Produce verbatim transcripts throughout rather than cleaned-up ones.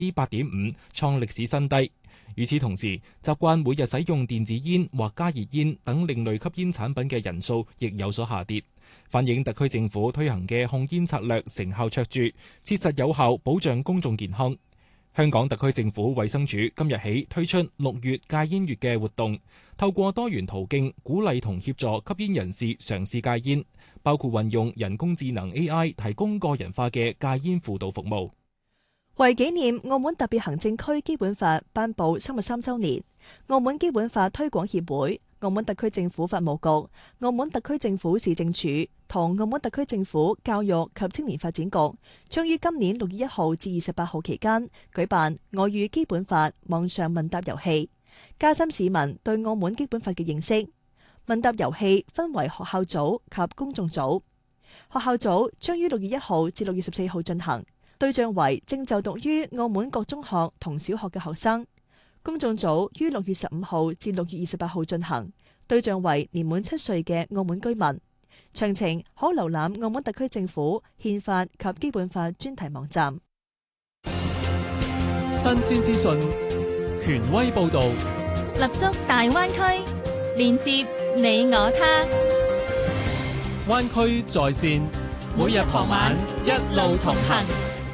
之八點五，創歷史新低。與此同時，習慣每日使用電子煙或加熱煙等另類吸煙產品嘅人數亦有所下跌，反映特區政府推行嘅控煙策略成效卓著，切實有效保障公眾健康。香港特區政府衛生署今日起推出六月戒煙月嘅活動，透過多元途徑鼓勵同協助吸煙人士嘗試戒煙，包括運用人工智能 A I 提供個人化嘅戒煙輔導服務。 為紀念澳門特別行政區基本法頒布三十三週年，澳門基本法推廣協會、澳門特區政府法務局、澳門特區政府市政署同澳門特區政府教育及青年發展局將於今年六月一號至二十八號期間舉辦我與基本法網上問答遊戲，加深市民對澳門基本法嘅認識。問答遊戲分為學校組及公眾組，學校組將於六月一號至六月十四號進行，對象為正就讀於澳門各中學同小學嘅學生。公眾組於六月十五號至六月二十八號進行，對象為年滿七歲嘅澳門居民。詳情可瀏覽澳門特區政府憲法及基本法專題網站。 新鮮資訊，權威報導， 立足大灣區，連接你我他。 灣區在線，每日傍晚一路同行。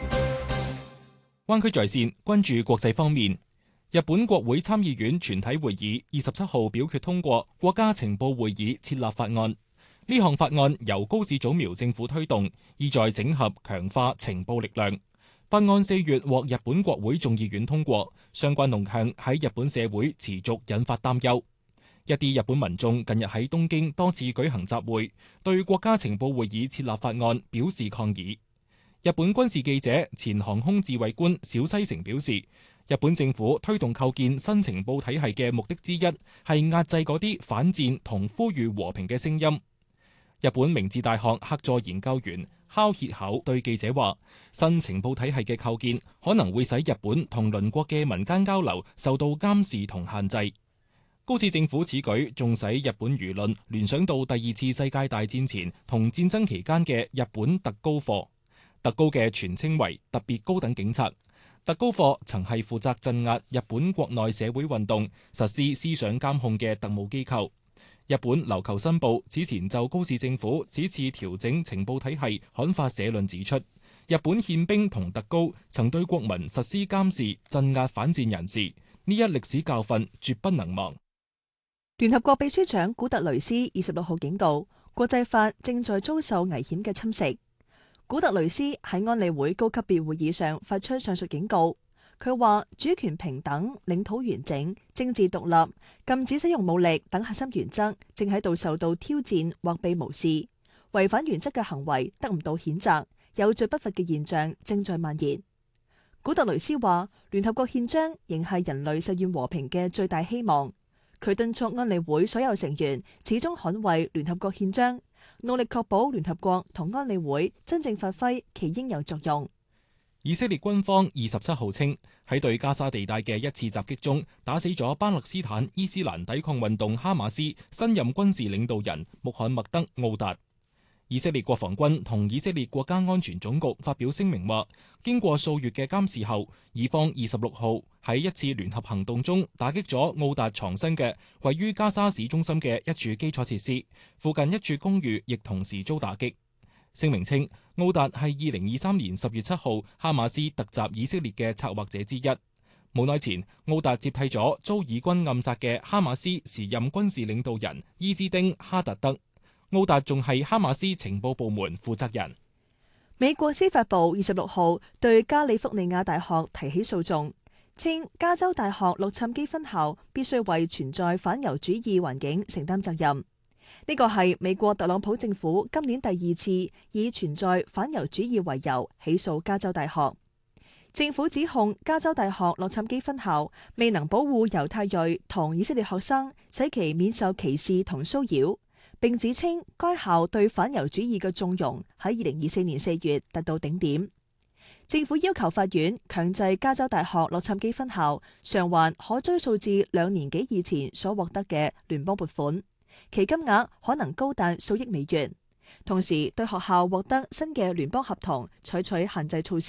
灣區在線關注國際方面，日本國會參議院全體會議二十七號表決通過國家情報會議設立法案。呢項法案由高市早苗政府推動，意在整合強化情報力量。法案四月獲日本國會眾議院通過，相關動向喺日本社會持續引發擔憂。一啲日本民眾近日喺東京多次舉行集會，對國家情報會議設立法案表示抗議。日本軍事記者、前航空自衛官小西成表示，日本政府推動構建新情報體系嘅目的之一係壓制嗰啲反戰同呼籲和平嘅聲音。日本明治大學客座研究員敲歇口對記者話，新情報體系嘅構建可能會使日本同鄰國嘅民間交流受到監視同限制。高市政府此舉仲使日本輿論聯想到第二次世界大戰前同戰爭期間嘅日本特高課。特高嘅全稱為特別高等警察。特高課曾係負責鎮壓日本國內社會運動、實施思想監控嘅特務機構。日本琉球新報此前就高市政府此次調整情報體系刊發社論指出，日本憲兵同特高曾對國民實施監視、鎮壓反戰人士，呢一歷史教訓絕不能忘。 聯合國秘書長古特雷斯二十六號警告，國際法正在遭受危險嘅侵蝕。古特雷斯喺安理會高級別會議上發出上述警告。佢話主權平等、領土完整、政治獨立、禁止使用武力等核心原則正喺度受到挑戰或被無視，違反原則嘅行為得唔到譴責，有罪不罰嘅現象正在蔓延。古特雷斯話，聯合國憲章仍係人類實現和平嘅最大希望。佢敦促安理會所有成員始終捍衛聯合國憲章，努力確保聯合國同安理會真正發揮其應有作用。 以色列軍方二十七號稱，喺對加沙地帶嘅一次襲擊中，打死咗巴勒斯坦伊斯蘭抵抗運動哈馬斯新任軍事領導人穆罕默德奧達。以色列國防軍同以色列國家安全總局發表聲明話，經過數月嘅監視後，以方二十六號喺一次聯合行動中打擊咗奧達藏身嘅位於加沙市中心嘅一處基礎設施，附近一處公寓亦同時遭打擊。聲明稱，奧達係二零二三年十月七號哈馬斯突襲以色列嘅策劃者之一。冇耐前，奧達接替咗遭以軍暗殺嘅哈馬斯時任軍事領導人伊茲丁哈達德。奧達仲係哈馬斯情報部門負責人。 美國司法部二十六號對加利福尼亞大學提起訴訟，稱加州大學洛杉磯分校必須為存在反猶主義環境承擔責任。呢個係美國特朗普政府今年第二次以存在反猶主義為由起訴加州大學。政府指控加州大學洛杉磯分校未能保護猶太裔同以色列學生，使其免受歧視同騷擾，並指稱該校對反猶主義嘅縱容喺二零二四年四月達到頂點。政府要求法院強制加州大學洛杉磯分校償還可追溯至兩年幾以前所獲得嘅聯邦撥款。其金額可能高達數億美元，同時對學校獲得新嘅聯邦合同採取限制措施，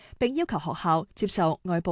並要求學校接受外部